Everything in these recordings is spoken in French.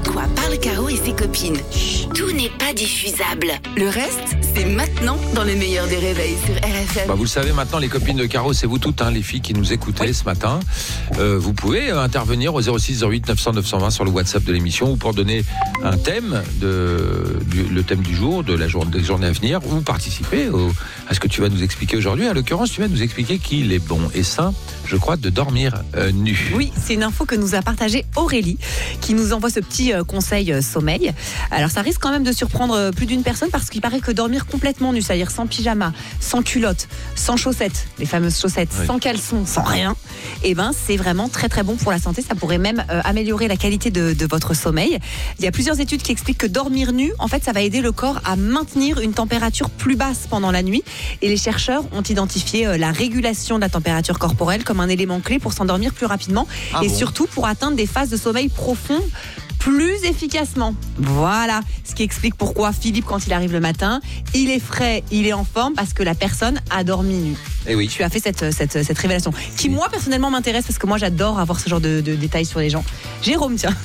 quoi parle Caro et ses copines. Tout n'est pas diffusable. Le reste, c'est maintenant dans le meilleur des réveils sur RFM. Vous le savez maintenant, les copines de Caro, c'est vous toutes, les filles qui nous écoutez ce matin. Vous pouvez intervenir au 06 08 900 920 sur le WhatsApp de l'émission ou pour donner un thème, le thème du jour, des journées à venir, ou participer à ce que tu vas nous expliquer aujourd'hui. En l'occurrence, tu vas nous expliquer qu'il est bon et sain, je crois, de dormir nu. Oui, c'est une info que nous a partagée Aurélie, qui nous envoie ce petit conseil sommeil. Alors ça risque quand même de surprendre plus d'une personne parce qu'il paraît que dormir complètement nu, c'est-à-dire sans pyjama, sans culotte, sans chaussettes, les fameuses chaussettes, sans caleçon, sans rien, c'est vraiment très très bon pour la santé. Ça pourrait même améliorer la qualité de votre sommeil. Il y a plusieurs études qui expliquent que dormir nu, en fait, ça va aider le corps à maintenir une température plus basse pendant la nuit. Et les chercheurs ont identifié la régulation de la température corporelle comme un élément clé pour s'endormir plus rapidement surtout pour atteindre des phases de sommeil profond plus efficacement. Voilà, ce qui explique pourquoi Philippe, quand il arrive le matin, il est frais, il est en forme parce que la personne a dormi nu. Et oui. Tu as fait cette révélation qui, moi, personnellement, m'intéresse parce que moi, j'adore avoir ce genre de détails sur les gens. Jérôme, tiens.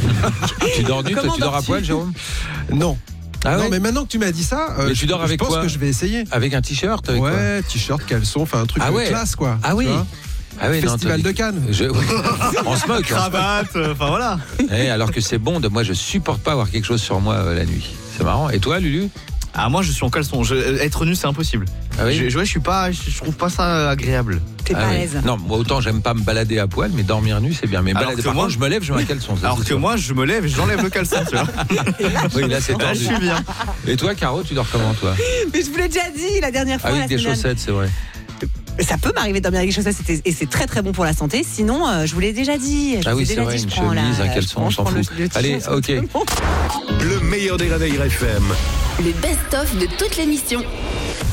Tu dors nu, tu dors à poil, Jérôme ? Non. Ah non, ouais, mais maintenant que tu m'as dit ça, mais tu dors avec je pense quoi ? que je vais essayer. Avec un t-shirt ? Ouais, t-shirt, caleçon, enfin un truc de classe, quoi. Ah oui. Festival de Cannes. On se moque. Cravate, enfin voilà. Alors que c'est bon, moi je supporte pas avoir quelque chose sur moi la nuit. C'est marrant. Et toi, Lulu ? Ah, moi je suis en caleçon. Être nu, c'est impossible. Ah oui ? Je trouve pas ça agréable. T'es pas à l'aise. Non, moi autant j'aime pas me balader à poil, mais dormir nu c'est bien. Mais balader, par contre, je me lève, je mets un caleçon. Alors que moi, je me lève et j'enlève le caleçon, tu vois. Oui, là c'est tendu. Je suis bien. Et toi, Caro, tu dors comment, toi ? Mais je vous l'ai déjà dit la dernière fois. Avec des chaussettes, c'est vrai. Ça peut m'arriver de dormir avec des chaussettes et c'est très très bon pour la santé. Sinon, je vous l'ai déjà dit. C'est vrai, une chemise, un caleçon, on s'en fout. Allez, ok. Le meilleur des réveils RFM. Le best-of de toute l'émission.